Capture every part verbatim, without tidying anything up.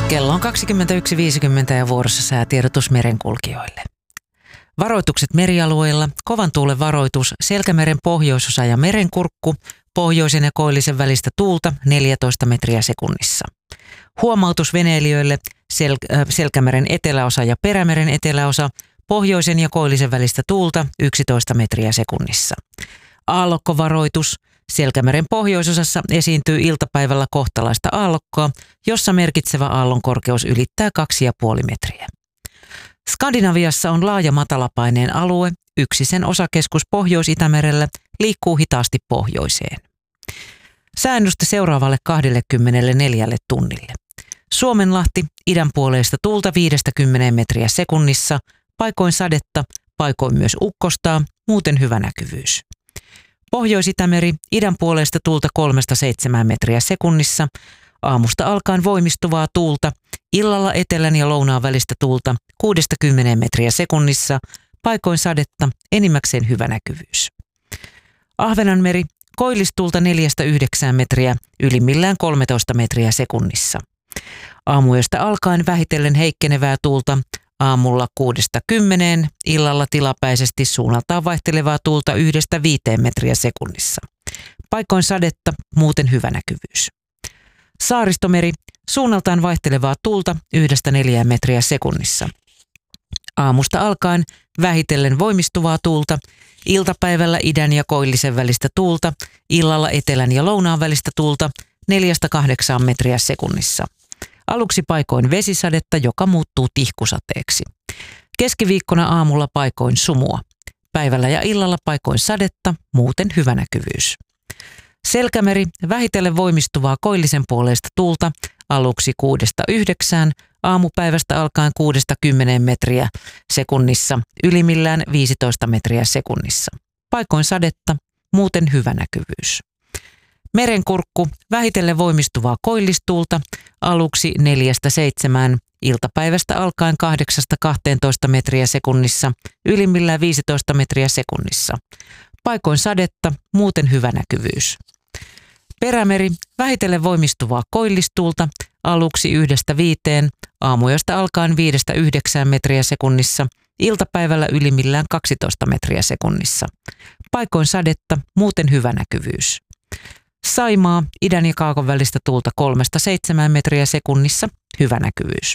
Kello on kaksikymmentäyksi viisikymmentä ja vuorossa säätiedotus merenkulkijoille. Varoitukset merialueilla, kovan tuulen varoitus, Selkämeren pohjoisosa ja merenkurkku, pohjoisen ja koillisen välistä tuulta neljätoista metriä sekunnissa. Huomautus veneilijöille, Sel- äh, Selkämeren eteläosa ja Perämeren eteläosa, pohjoisen ja koillisen välistä tuulta yksitoista metriä sekunnissa. Aallokkovaroitus, Selkämeren pohjoisosassa esiintyy iltapäivällä kohtalaista aallokkoa, jossa merkitsevä aallon korkeus ylittää kaksi pilkku viisi metriä. Skandinaviassa on laaja matalapaineen alue, yksi sen osakeskus Pohjois-Itämerellä liikkuu hitaasti pohjoiseen. Säännöstä seuraavalle kaksikymmentäneljä tunnille. Suomenlahti, idänpuoleista tuulta viidestä kymmeneen metriä sekunnissa, paikoin sadetta, paikoin myös ukkostaa, muuten hyvä näkyvyys. Pohjois-Itämeri, idänpuoleista tuulta kolmesta seitsemään metriä sekunnissa, aamusta alkaen voimistuvaa tuulta, illalla etelän ja lounaan välistä tuulta kuudesta kymmeneen metriä sekunnissa, paikoin sadetta, enimmäkseen hyvä näkyvyys. Ahvenanmeri, koillistuulta neljästä yhdeksään metriä, ylimmillään kolmetoista metriä sekunnissa. Aamuyöstä alkaen vähitellen heikkenevää tuulta, aamulla kuudesta kymmeneen, illalla tilapäisesti suunnaltaan vaihtelevaa tuulta yhdestä viiteen metriä sekunnissa. Paikoin sadetta, muuten hyvä näkyvyys. Saaristomeri, suunnaltaan vaihtelevaa tuulta yhdestä neljään metriä sekunnissa. Aamusta alkaen vähitellen voimistuvaa tuulta, iltapäivällä idän ja koillisen välistä tuulta, illalla etelän ja lounaan välistä tuulta neljästä kahdeksaan metriä sekunnissa. Aluksi paikoin vesisadetta, joka muuttuu tihkusateeksi. Keskiviikkona aamulla paikoin sumua. Päivällä ja illalla paikoin sadetta, muuten hyvä näkyvyys. Selkämeri, vähitellen voimistuvaa koillisen puoleista tuulta, aluksi kuudesta yhdeksään, aamupäivästä alkaen kuudesta kymmeneen metriä sekunnissa, ylimmillään viisitoista metriä sekunnissa. Paikoin sadetta, muuten hyvä näkyvyys. Merenkurkku, vähitellen voimistuvaa koillistuulta, aluksi neljästä seitsemään, iltapäivästä alkaen kahdeksasta kahteentoista metriä sekunnissa, ylimmillään viisitoista metriä sekunnissa. Paikoin sadetta, muuten hyvä näkyvyys. Perämeri, vähitellen voimistuvaa koillistuulta, aluksi yhdestä viiteen, aamuyöstä alkaen viidestä yhdeksään metriä sekunnissa, iltapäivällä ylimmillään kaksitoista metriä sekunnissa. Paikoin sadetta, muuten hyvä näkyvyys. Saimaa, idän ja kaakon välistä tuulta kolmesta seitsemään metriä sekunnissa, hyvä näkyvyys.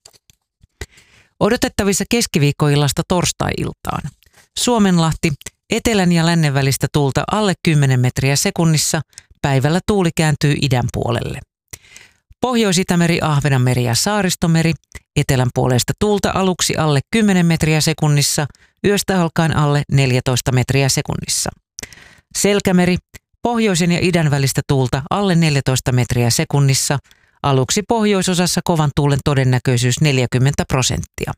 Odotettavissa keskiviikkoillasta torstai-iltaan. Suomenlahti, etelän ja lännen välistä tuulta alle kymmenen metriä sekunnissa, päivällä tuuli kääntyy idän puolelle. Pohjois-Itämeri, Ahvenanmeri ja Saaristomeri, etelän puolesta tuulta aluksi alle kymmenen metriä sekunnissa, yöstä alkaen alle neljätoista metriä sekunnissa. Selkämeri, pohjoisen ja idän välistä tuulta alle neljätoista metriä sekunnissa, aluksi pohjoisosassa kovan tuulen todennäköisyys neljäkymmentä prosenttia.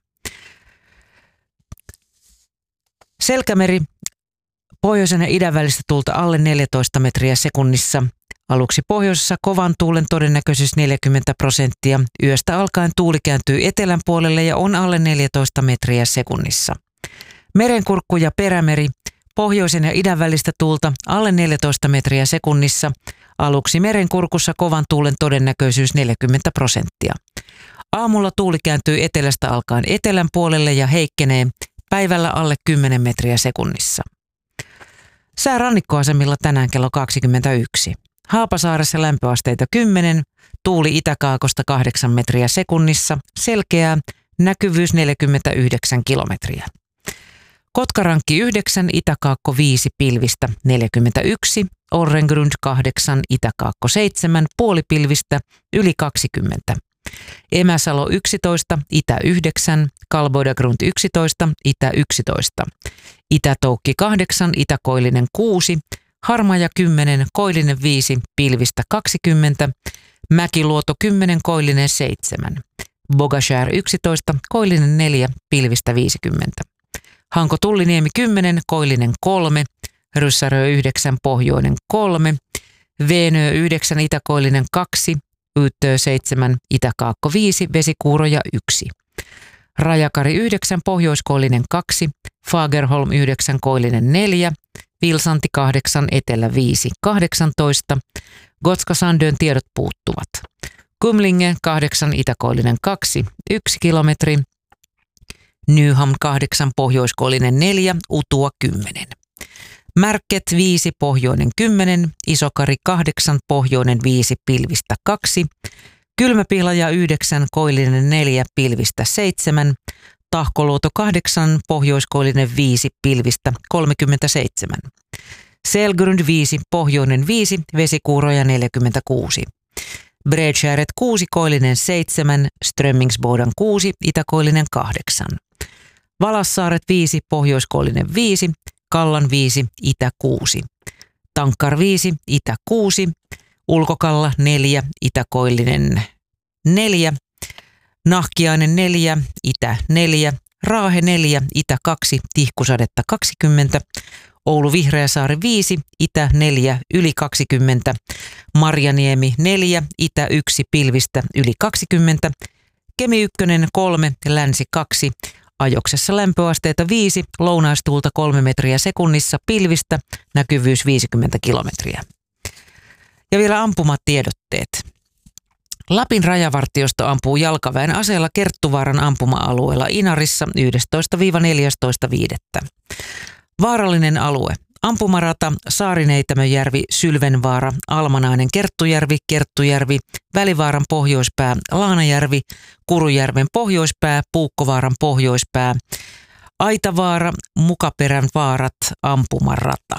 Selkämeri, pohjoisen ja idän välistä tuulta alle neljätoista metriä sekunnissa, aluksi pohjoisessa kovan tuulen todennäköisyys neljäkymmentä prosenttia, yöstä alkaen tuuli kääntyy etelän puolelle ja on alle neljätoista metriä sekunnissa. Merenkurkku ja Perämeri, pohjoisen ja idän välistä tuulta alle neljätoista metriä sekunnissa, aluksi merenkurkussa kovan tuulen todennäköisyys neljäkymmentä prosenttia. Aamulla tuuli kääntyy etelästä alkaen etelän puolelle ja heikkenee, päivällä alle kymmenen metriä sekunnissa. Sää rannikkoasemilla tänään kello kaksikymmentäyksi. Haapasaaressa lämpöasteita kymmenen, tuuli itäkaakosta kahdeksan metriä sekunnissa, selkeää, näkyvyys neljäkymmentäyhdeksän kilometriä. Kotkarankki yhdeksän, itäkaakko viisi, pilvistä neljäkymmentäyksi, Orrengrund kahdeksan, itäkaakko seitsemän, puolipilvistä yli kaksikymmentä. Emäsalo yksitoista, itä yhdeksän, Kalboidagrund yksitoista, itä yksitoista. Itätoukki kahdeksan, itäkoillinen kuusi, Harmaja kymmenen, koillinen viisi, pilvistä kaksikymmentä. Mäkiluoto kymmenen, koillinen seitsemän. Bogashär yksitoista, koillinen neljä, pilvistä viisikymmentä. Hanko Tulliniemi kymmenen, koillinen kolme, Ryssärö yhdeksän, pohjoinen kolme, Veenö yhdeksän, itäkoillinen kaksi, Yyttö seitsemän, itäkaakko viisi, Vesikuuroja yksi. Rajakari yhdeksän, pohjoiskoillinen kaksi, Fagerholm yhdeksän, koillinen neljä, Vilsanti kahdeksan, etelä viisi, kahdeksantoista. Gotska Sandön tiedot puuttuvat. Kumlinge kahdeksan, itäkoillinen kaksi, yksi kilometri. Nyham kahdeksan, pohjoiskoillinen neljä, Utua kymmenen. Märket viisi, pohjoinen kymmenen, Isokari kahdeksan, pohjoinen viisi, pilvistä kaksi. Kylmäpihlaja yhdeksän, koillinen neljä, pilvistä seitsemän. Tahkoluoto kahdeksan, pohjoiskoillinen viisi, pilvistä kolmekymmentäseitsemän. Selgrund viisi, pohjoinen viisi, vesikuuroja neljäkymmentäkuusi. Bredskärret kuusi, koillinen seitsemän, Strömmingsbodan kuusi, itäkoillinen kahdeksan. Valassaaret viisi, pohjoiskoillinen viisi, Kallan viisi, itä kuusi. Tankkar viisi, itä kuusi. Ulkokalla neljä, itäkoillinen neljä. Nahkiainen neljä, itä neljä. Raahe neljä, itä kaksi, Tihkusadetta kaksikymmentä. Oulu Vihreäsaari viisi, itä neljä, yli kaksikymmentä. Marjaniemi neljä, itä yksi, pilvistä yli kaksikymmentä. Kemi ykkönen kolme, länsi kaksi. Ajoksessa lämpöasteita viisi, lounaistuulta kolme metriä sekunnissa, pilvistä, näkyvyys viisikymmentä kilometriä. Ja vielä ampumatiedotteet. Lapin rajavartiosto ampuu jalkaväen aseella Kerttuvaaran ampuma-alueella Inarissa yhdestoista neljästoista viidettä. Vaarallinen alue. Ampumarata Saarineitämöjärvi, Sylvenvaara, Almanainen, Kerttujärvi, Kerttujärvi, Välivaaran pohjoispää, Laanajärvi, Kurujärven pohjoispää, Puukkovaaran pohjoispää, Aitavaara, Mukaperän vaarat, ampumarata.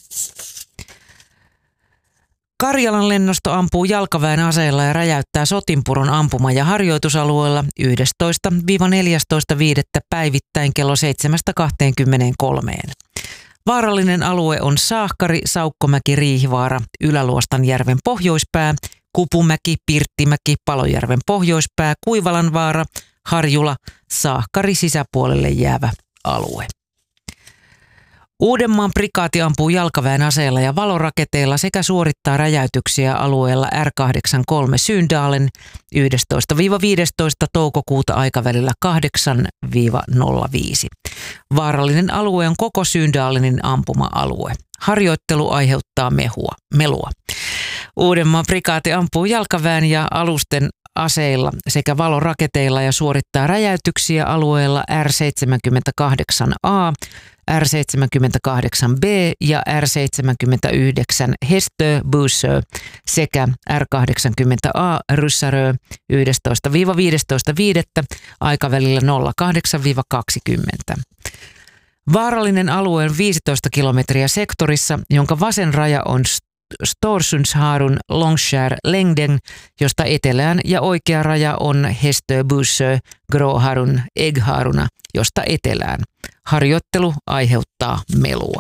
Karjalan lennosto ampuu jalkaväen aseella ja räjäyttää Sotinpuron ampuma- ja harjoitusalueella yhdestoista neljästoista viidettä päivittäin kello seitsemästä kahteenkymmeneenkolmeen. Vaarallinen alue on Saahkari, Saukkomäki, Riihivaara, Ylä-Luostanjärven pohjoispää, Kupumäki, Pirttimäki, Palojärven pohjoispää, Kuivalanvaara, Harjula, Saahkari sisäpuolelle jäävä alue. Uudenmaan prikaati ampuu jalkaväen aseella ja valoraketeilla sekä suorittaa räjäytyksiä alueella R kahdeksankymmentäkolme Syndalen yhdestoista viidestoista toukokuuta aikavälillä kahdeksan nolla viisi. Vaarallinen alue on koko Syndalenin ampuma-alue. Harjoittelu aiheuttaa mehua, melua. Uudenmaan prikaati ampuu jalkaväen ja alusten aseilla sekä valoraketeilla ja suorittaa räjäytyksiä alueella R seitsemänkymmentäkahdeksan A, R seitsemänkymmentäkahdeksan B ja R seitsemänkymmentäyhdeksän Hestö Bussö sekä R kahdeksankymmentä A Ryssärö yhdestoista viidestoista viidettä aikavälillä nolla kahdeksan kaksikymmentä. Vaarallinen alue on viisitoista kilometriä sektorissa, jonka vasen raja on Storsundsharun Longskär Längden, josta etelään, ja oikea raja on Hestö Bussö Gråharun Äggharuna, josta etelään. Harjoittelu aiheuttaa melua.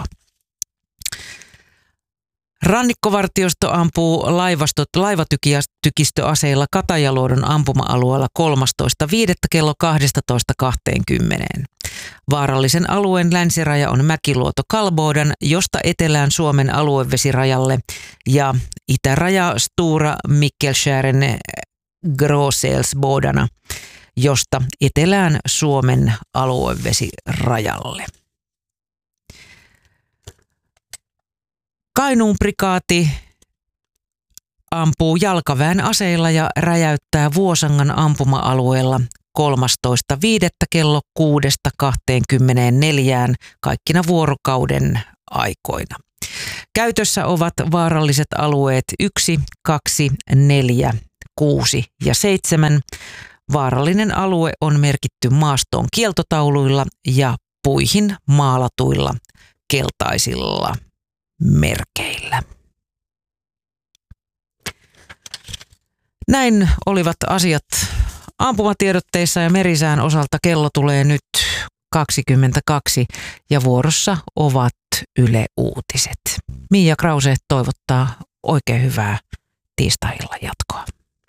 Rannikkovartiosto ampuu laivastot laivatykistöaseilla Katajaluodon ampuma-alueella kolmastoista viidettä kello kaksitoista kaksikymmentä. Vaarallisen alueen länsiraja on Mäkiluoto Kalbodan, josta etelään Suomen aluevesirajalle, ja itäraja Stura Mikkelskären Gråselsbodana, josta etelään Suomen aluevesirajalle. Kainuun prikaati ampuu jalkaväen aseilla ja räjäyttää Vuosangan ampuma-alueella kolmastoista viidettä kello kuudesta kahteenkymmeneenneljään kaikkina vuorokauden aikoina. Käytössä ovat vaaralliset alueet yksi, kaksi, neljä, kuusi ja seitsemän. Vaarallinen alue on merkitty maastoon kieltotauluilla ja puihin maalatuilla keltaisilla merkeillä. Näin olivat asiat ampumatiedotteissa ja merisään osalta. Kello tulee nyt kaksikymmentäkaksi ja vuorossa ovat Yle Uutiset. Miia Krause toivottaa oikein hyvää tiistai-illan jatkoa.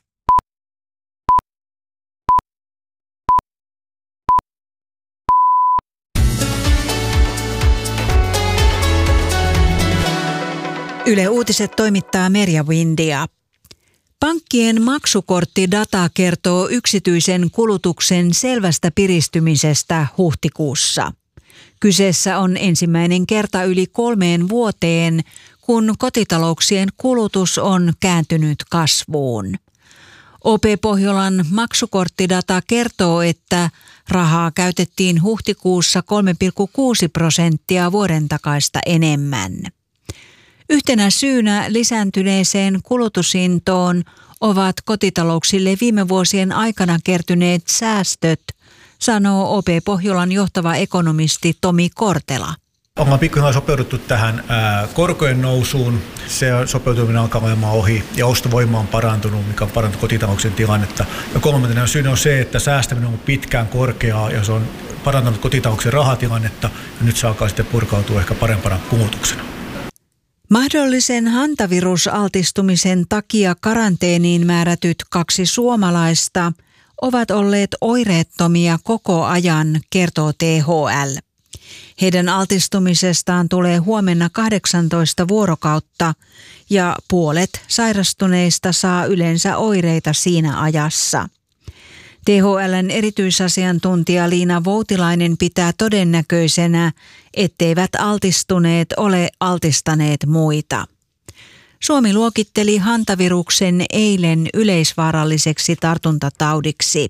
Yle Uutiset toimittaa Merja Windia. Pankkien maksukorttidata kertoo yksityisen kulutuksen selvästä piristymisestä huhtikuussa. Kyseessä on ensimmäinen kerta yli kolmeen vuoteen, kun kotitalouksien kulutus on kääntynyt kasvuun. O P Pohjolan maksukorttidata kertoo, että rahaa käytettiin huhtikuussa kolme pilkku kuusi prosenttia vuoden takaista enemmän. Yhtenä syynä lisääntyneeseen kulutusintoon ovat kotitalouksille viime vuosien aikana kertyneet säästöt, sanoo O P Pohjolan johtava ekonomisti Tomi Kortela. Ollaan pikkuhiljaa sopeuduttu tähän ää, korkojen nousuun. Se sopeutuminen alkaa olemaan ohi ja ostovoima on parantunut, mikä on parantunut kotitalouksien tilannetta. Ja kolmantena syynä on se, että säästäminen on pitkään korkeaa ja se on parantanut kotitalouksien rahatilannetta ja nyt se alkaa sitten purkautua ehkä parempana kulutuksena. Mahdollisen hantavirusaltistumisen takia karanteeniin määrätyt kaksi suomalaista ovat olleet oireettomia koko ajan, kertoo T H L. Heidän altistumisestaan tulee huomenna kahdeksantoista vuorokautta ja puolet sairastuneista saa yleensä oireita siinä ajassa. T H L:n erityisasiantuntija Liina Voutilainen pitää todennäköisenä, etteivät altistuneet ole altistaneet muita. Suomi luokitteli hantaviruksen eilen yleisvaaralliseksi tartuntataudiksi.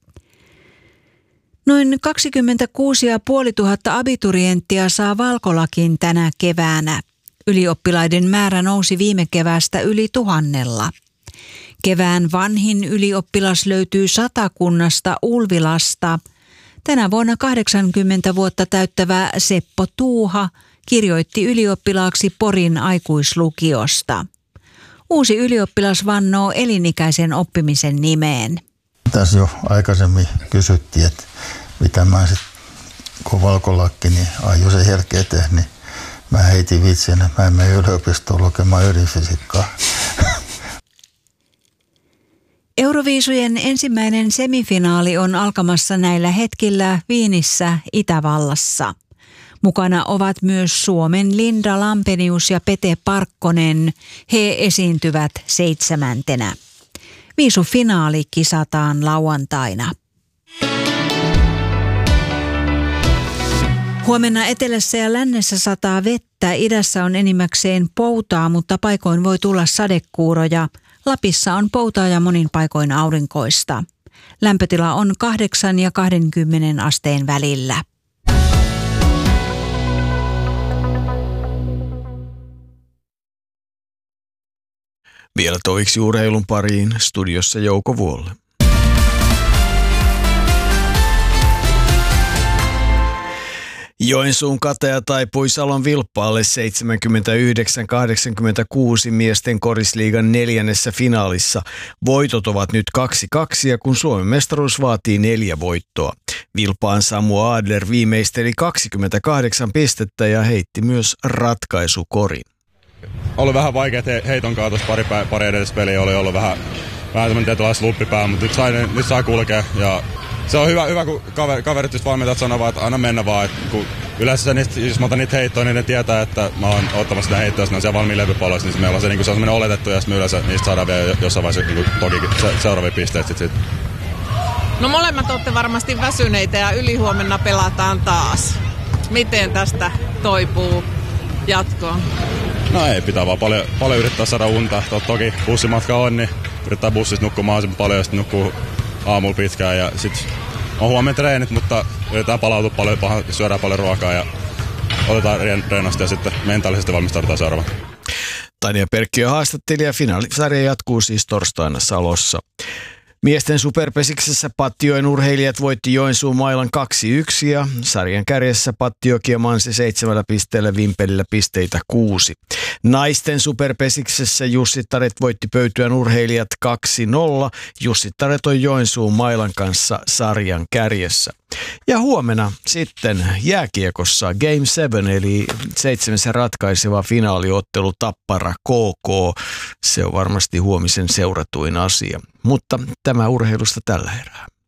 Noin kaksikymmentäkuusi tuhatta abiturienttia saa Valkolakin tänä keväänä. Ylioppilaiden määrä nousi viime keväästä yli tuhannella. Kevään vanhin ylioppilas löytyy Satakunnasta Ulvilasta. Tänä vuonna kahdeksankymmentä vuotta täyttävä Seppo Tuuha kirjoitti ylioppilaaksi Porin aikuislukiosta. Uusi ylioppilas vannoo elinikäisen oppimisen nimeen. Tässä jo aikaisemmin kysyttiin, että mitä mä sitten, kun valkolakki, niin aion se herkeä tehdä, niin mä heitin vitsin, että mä en mene yliopistoon lukemaan ydinfysiikkaa. Euroviisujen ensimmäinen semifinaali on alkamassa näillä hetkillä Viinissä, Itävallassa. Mukana ovat myös Suomen Linda Lampenius ja Pete Parkkonen. He esiintyvät seitsemäntenä. Viisufinaali kisataan lauantaina. Huomenna etelässä ja lännessä sataa vettä. Idässä on enimmäkseen poutaa, mutta paikoin voi tulla sadekuuroja. Lapissa on poutaa ja monin paikoin aurinkoista. Lämpötila on kahdeksan ja kaksikymmentä asteen välillä. Vielä toiksi urheilun pariin, studiossa Jouko Vuolle. Joensuun Katea taipui Salon Vilppaalle seitsemänkymmentäyhdeksän kahdeksankymmentäkuusi miesten korisliigan neljännessä finaalissa. Voitot ovat nyt kaksi kaksi ja kun Suomen mestaruus vaatii neljä voittoa. Vilppaan Samu Adler viimeisteli kaksikymmentäkahdeksan pistettä ja heitti myös ratkaisukorin. Oli vähän vaikea he, heiton kanssa tuossa pari, pari edellisessä peliä, oli ollut vähän, vähän tämmöinen tietynlainen sluppipää, mutta nyt, sai, nyt saa kulkea ja se on hyvä, hyvä kun kaver, kaverit just valmentajat sanovat, että aina mennä vaan, että kun yleensä niistä, jos mä otan niitä heittoja, niin ne tietää, että mä oon ottamassa sitä heittoa, jos ne on siellä valmiin levypalloissa, niin meillä on se, niin se on semmoinen oletettu ja sitten me yleensä niistä saadaan vielä jossain vaiheessa niin toki se, seuraavia pisteitä sit, sit. No molemmat olette varmasti väsyneitä ja ylihuomenna pelataan taas. Miten tästä toipuu jatkoon? No ei, pitää vaan paljon, paljon yrittää saada unta. Toki bussimatka on, niin yrittää bussissa nukkumaan mahdollisimman paljon ja sitten nukkuu aamulla pitkään. Ja sitten on huomenna treenit, mutta yritetään palautua paljon, syödään paljon ruokaa ja otetaan rennosti ja sitten mentaalisesti valmistaudutaan seuraavaan. Tanja Perkkiö haastattelija. Finaalisarja jatkuu siis torstaina Salossa. Miesten superpesiksessä Pattijoen urheilijat voitti Joensuun Mailan kaksi yksi ja sarjan kärjessä Pattijoki ja Mansi seitsemällä pisteellä, Vimpelillä pisteitä kuusi. Naisten superpesiksessä Jussittaret voitti Pöytyän urheilijat kaksi nolla. Jussittaret on Joensuun Mailan kanssa sarjan kärjessä. Ja huomenna sitten jääkiekossa Game seven eli seitsemäs ratkaiseva finaaliottelu Tappara K K. Se on varmasti huomisen seuratuin asia. Mutta tämä urheilusta tällä erää.